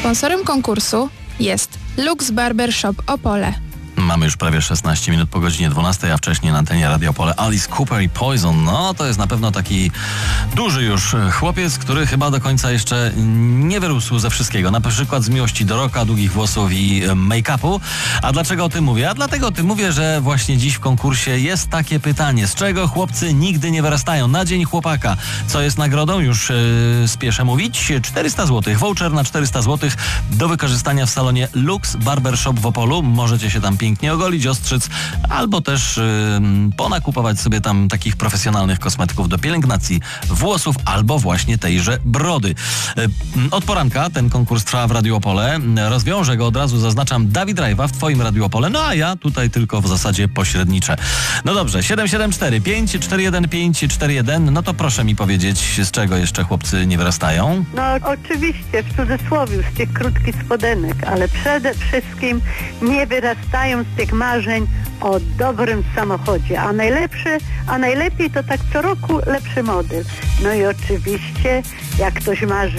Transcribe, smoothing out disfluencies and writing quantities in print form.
Sponsorem konkursu jest Lux Barber Shop Opole. Mamy już prawie 16 minut po godzinie 12, a wcześniej na antenie Radia Opole Alice Cooper i Poison. No, to jest na pewno taki duży już chłopiec, który chyba do końca jeszcze nie wyrósł ze wszystkiego. Na przykład z miłości do rocka, długich włosów i make-upu. A dlaczego o tym mówię? A dlatego o tym mówię, że właśnie dziś w konkursie jest takie pytanie. Z czego chłopcy nigdy nie wyrastają? Na Dzień Chłopaka. Co jest nagrodą? Już spieszę mówić. 400 zł. Voucher na 400 zł do wykorzystania w salonie Lux Barber Shop w Opolu. Możecie się tam pięknie ogolić, ostrzyc, albo też ponakupować sobie tam takich profesjonalnych kosmetyków do pielęgnacji włosów, albo właśnie tejże brody. Od poranka ten konkurs trwa w Radiu Opole. Rozwiążę go, od razu zaznaczam, Dawid Rajwa w twoim Radiu Opole, no a ja tutaj tylko w zasadzie pośredniczę. No dobrze, 774 541 541, no to proszę mi powiedzieć, z czego jeszcze chłopcy nie wyrastają? No oczywiście, w cudzysłowie, z tych krótkich spodenek, ale przede wszystkim nie wyrastają z tych marzeń o dobrym samochodzie, a najlepiej to tak co roku lepszy model. No i oczywiście, jak ktoś marzy